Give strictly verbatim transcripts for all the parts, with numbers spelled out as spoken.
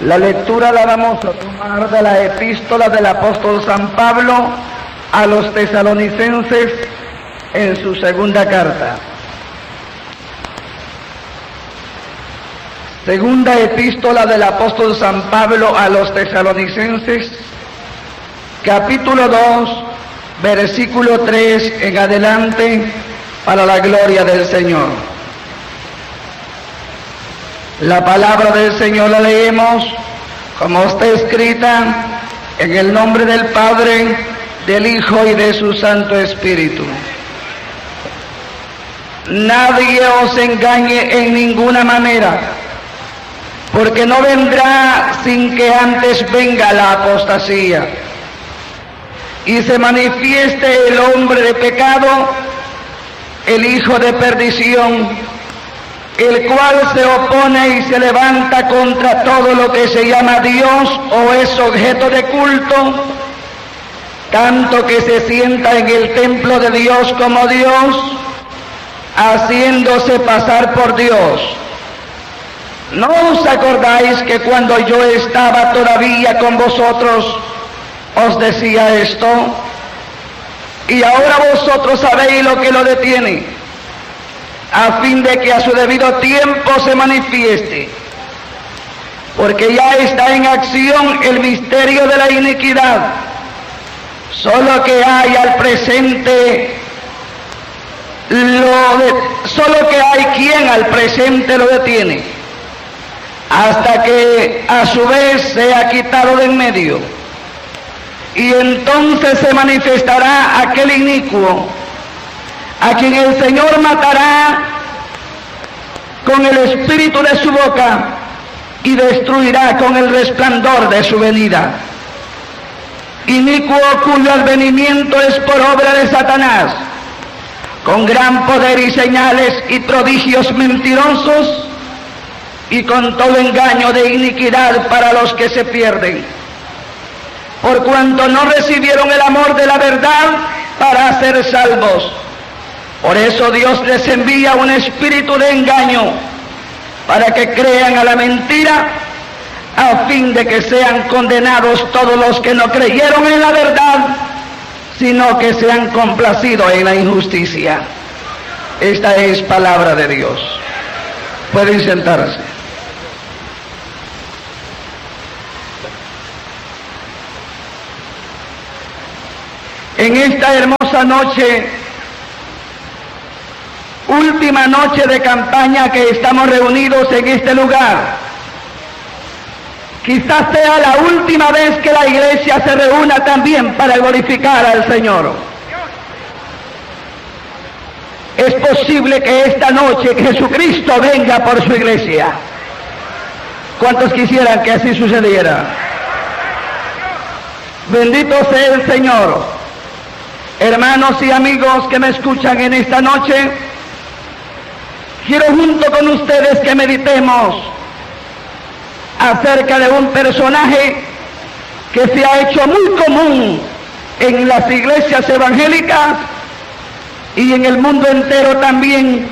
La lectura la vamos a tomar de la epístola del apóstol San Pablo a los tesalonicenses en su segunda carta. Segunda epístola del apóstol San Pablo a los tesalonicenses, capítulo dos, versículo tres en adelante, para la gloria del Señor. La palabra del Señor la leemos como está escrita en el nombre del Padre, del Hijo y de su Santo Espíritu. Nadie os engañe en ninguna manera, porque no vendrá sin que antes venga la apostasía y se manifieste el hombre de pecado, el hijo de perdición, el cual se opone y se levanta contra todo lo que se llama Dios o es objeto de culto, tanto que se sienta en el templo de Dios como Dios, haciéndose pasar por Dios. ¿No os acordáis que cuando yo estaba todavía con vosotros os decía esto? Y ahora vosotros sabéis lo que lo detiene, a fin de que a su debido tiempo se manifieste, porque ya está en acción el misterio de la iniquidad, solo que hay al presente lo de, solo que hay quien al presente lo detiene, hasta que a su vez sea quitado de en medio, y entonces se manifestará aquel inicuo, a quien el Señor matará con el espíritu de su boca y destruirá con el resplandor de su venida. Inicuo cuyo advenimiento es por obra de Satanás, con gran poder y señales y prodigios mentirosos, y con todo engaño de iniquidad para los que se pierden, por cuanto no recibieron el amor de la verdad para ser salvos. Por eso Dios les envía un espíritu de engaño, para que crean a la mentira, a fin de que sean condenados todos los que no creyeron en la verdad, sino que sean complacidos en la injusticia. Esta es palabra de Dios. Pueden sentarse. En esta hermosa noche, última noche de campaña que estamos reunidos en este lugar, quizás sea la última vez que la iglesia se reúna también para glorificar al Señor. Es posible que esta noche Jesucristo venga por su iglesia. ¿Cuántos quisieran que así sucediera? Bendito sea el Señor. Hermanos y amigos que me escuchan en esta noche, quiero junto con ustedes que meditemos acerca de un personaje que se ha hecho muy común en las iglesias evangélicas y en el mundo entero también,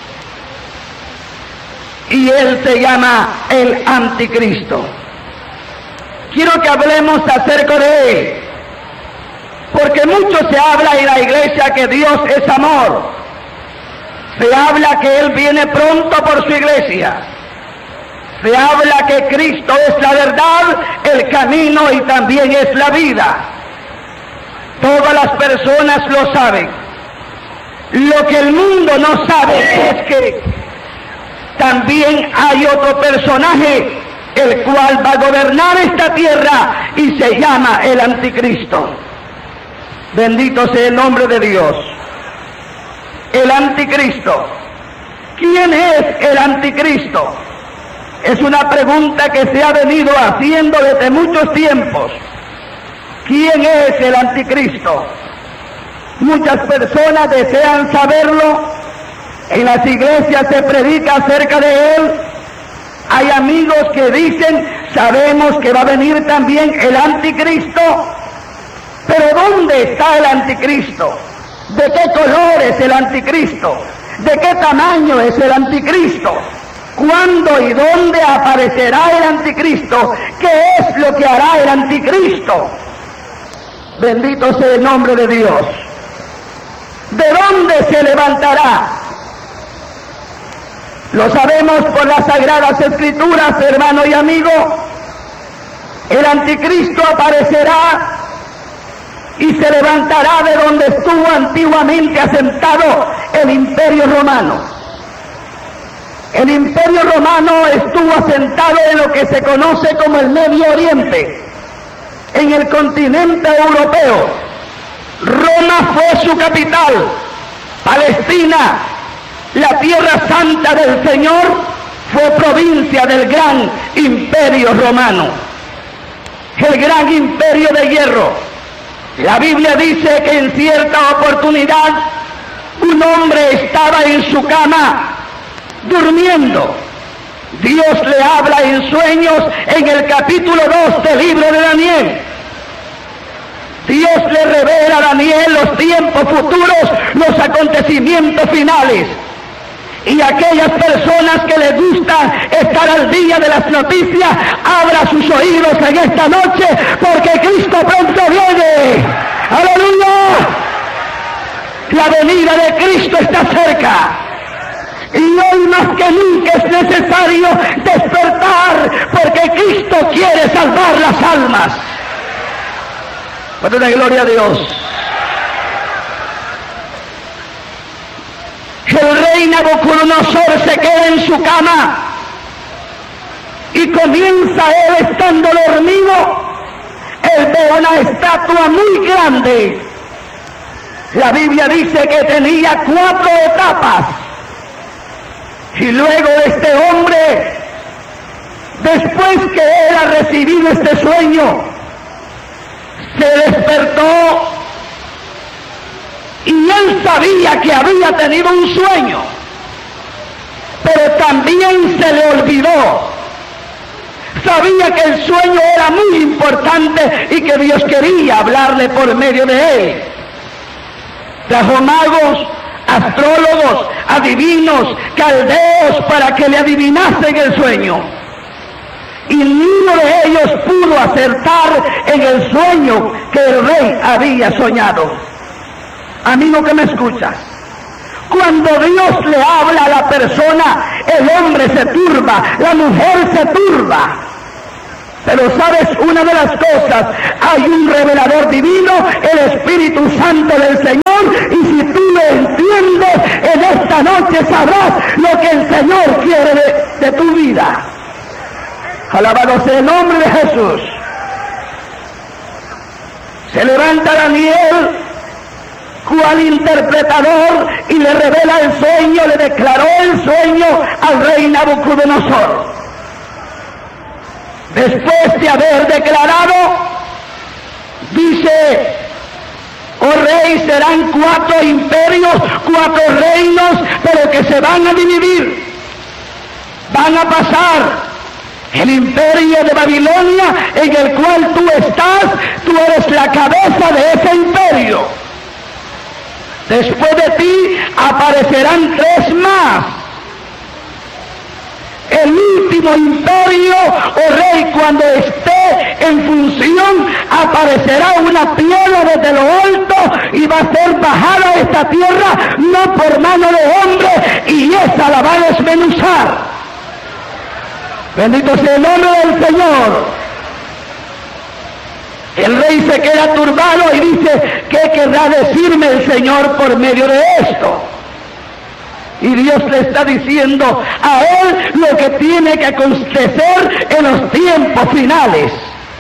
y él se llama el Anticristo. Quiero que hablemos acerca de él, porque mucho se habla en la iglesia que Dios es amor. Se habla que Él viene pronto por su iglesia. Se habla que Cristo es la verdad, el camino y también es la vida. Todas las personas lo saben. Lo que el mundo no sabe es que también hay otro personaje, el cual va a gobernar esta tierra y se llama el Anticristo. Bendito sea el nombre de Dios. El Anticristo. ¿Quién es el Anticristo? Es una pregunta que se ha venido haciendo desde muchos tiempos. ¿Quién es el Anticristo? Muchas personas desean saberlo. En las iglesias se predica acerca de él. Hay amigos que dicen, sabemos que va a venir también el Anticristo. Pero ¿dónde está el Anticristo? ¿De qué color es el Anticristo? ¿De qué tamaño es el Anticristo? ¿cuándo y dónde aparecerá el anticristo? ¿Qué es lo que hará el anticristo? Bendito sea el nombre de Dios. ¿De dónde se levantará? Lo sabemos por las Sagradas Escrituras, hermano y amigo. El anticristo aparecerá y se levantará de donde estuvo antiguamente asentado el Imperio Romano. El Imperio Romano estuvo asentado en lo que se conoce como el Medio Oriente, en el continente europeo. Roma fue su capital. Palestina, la tierra santa del Señor, fue provincia del gran Imperio Romano, el gran imperio de hierro. La Biblia dice que en cierta oportunidad un hombre estaba en su cama durmiendo. Dios le habla en sueños en el capítulo dos del libro de Daniel. Dios le revela a Daniel los tiempos futuros, los acontecimientos finales. Y aquellas personas que les gusta estar al día de las noticias, abra sus oídos en esta noche, porque Cristo pronto viene. ¡Aleluya! La venida de Cristo está cerca. Y hoy más que nunca es necesario despertar, porque Cristo quiere salvar las almas. Padre de gloria a Dios. El rey Nabucodonosor se queda en su cama y comienza él, estando dormido, él ve una estatua muy grande. La Biblia dice que tenía cuatro etapas. Y luego este hombre, después que él ha recibido este sueño, se despertó y él sabía que había tenido un sueño, pero también se le olvidó. Sabía que el sueño era muy importante y que Dios quería hablarle por medio de él. Trajo magos, astrólogos, adivinos, caldeos para que le adivinasen el sueño. Y ninguno de ellos pudo acertar en el sueño que el rey había soñado. Amigo que me escuchas, cuando Dios le habla a la persona, el hombre se turba, la mujer se turba. Pero sabes una de las cosas, hay un revelador divino, el Espíritu Santo del Señor, y si tú lo entiendes, en esta noche sabrás lo que el Señor quiere de, de tu vida. Alabado sea el nombre de Jesús. Se levanta Daniel, cual interpretador, y le revela el sueño, le declaró el sueño al rey Nabucodonosor. Después de haber declarado, dice: oh rey, serán cuatro imperios, cuatro reinos, pero que se van a dividir. Van a pasar el imperio de Babilonia, en el cual tú estás, tú eres la cabeza de ese imperio. Después de ti aparecerán tres más. El último imperio, oh rey, cuando esté en función, aparecerá una piedra desde lo alto y va a ser bajada a esta tierra, no por mano de hombre, y esa la va a desmenuzar. Bendito sea el nombre del Señor. El rey se queda turbado y dice: ¿qué querrá decirme el Señor por medio de esto? Y Dios le está diciendo a él lo que tiene que acontecer en los tiempos finales.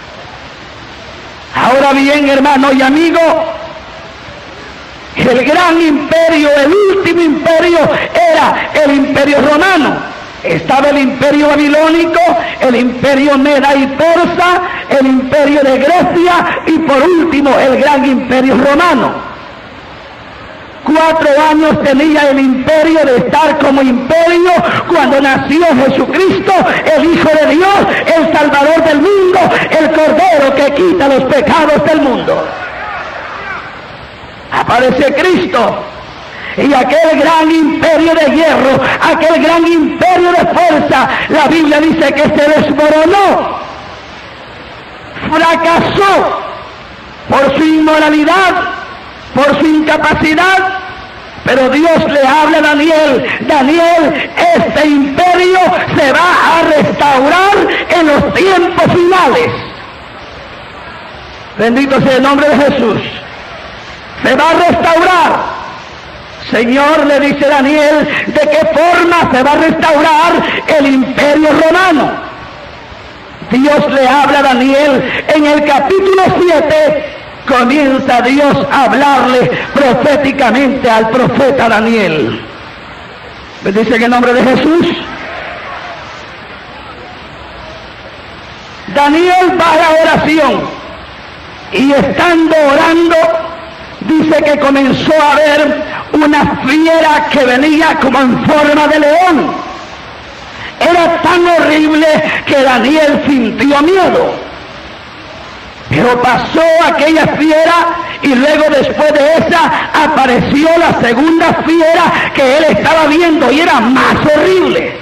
Ahora bien, hermano y amigo, el gran imperio, el último imperio, era el imperio romano. Estaba el imperio babilónico, el imperio meda y persa, el imperio de Grecia y por último el gran imperio romano. Cuatro años tenía el imperio de estar como imperio cuando nació Jesucristo, el Hijo de Dios, el Salvador del mundo, el Cordero que quita los pecados del mundo. Aparece Cristo. Y aquel gran imperio de hierro, aquel gran imperio de fuerza, la Biblia dice que se desmoronó, fracasó por su inmoralidad, por su incapacidad. Pero Dios le habla a Daniel: Daniel, este imperio se va a restaurar en los tiempos finales. Bendito sea el nombre de Jesús. Se va a restaurar. Señor, le dice Daniel, ¿de qué forma se va a restaurar el imperio romano? Dios le habla a Daniel en el capítulo siete. Comienza Dios a hablarle proféticamente al profeta Daniel. Bendice en el nombre de Jesús. Daniel va a la oración y estando orando, dice que comenzó a ver una fiera que venía como en forma de león. Era tan horrible que Daniel sintió miedo. Pero pasó aquella fiera y luego después de esa apareció la segunda fiera que él estaba viendo y era más horrible.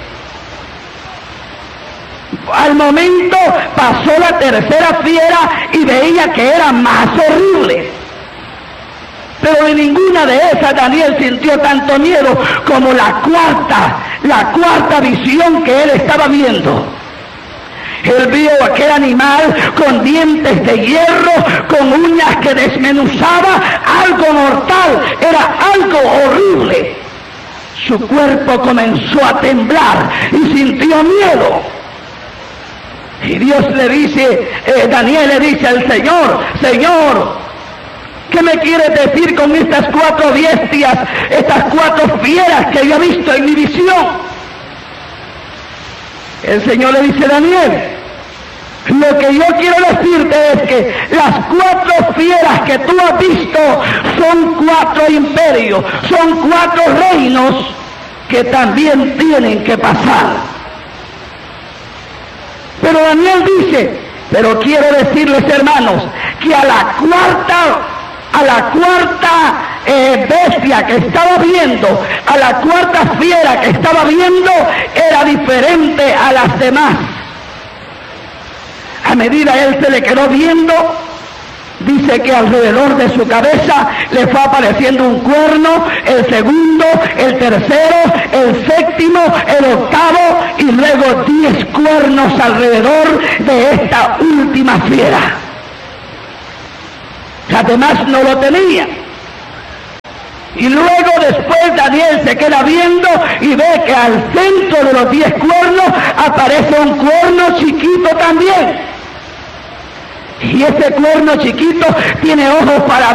Al momento pasó la tercera fiera y veía que era más horrible. Pero en ninguna de esas Daniel sintió tanto miedo como la cuarta, la cuarta visión que él estaba viendo. Él vio aquel animal con dientes de hierro, con uñas que desmenuzaba, algo mortal, era algo horrible. Su cuerpo comenzó a temblar y sintió miedo. Y Dios le dice, eh, Daniel le dice al Señor: Señor, ¿qué me quieres decir con estas cuatro bestias, estas cuatro fieras que yo he visto en mi visión? El Señor le dice: Daniel, lo que yo quiero decirte es que las cuatro fieras que tú has visto son cuatro imperios, son cuatro reinos que también tienen que pasar. Pero Daniel dice: pero quiero decirles, hermanos, que a la cuarta a la cuarta eh, bestia que estaba viendo, a la cuarta fiera que estaba viendo, era diferente a las demás. A medida él se le quedó viendo, dice que alrededor de su cabeza le fue apareciendo un cuerno, el segundo, el tercero, el séptimo, el octavo y luego diez cuernos alrededor de esta última fiera. Las demás no lo tenían. Y luego después Daniel se queda viendo y ve que al centro de los diez cuernos aparece un cuerno chiquito también. Y ese cuerno chiquito tiene ojos para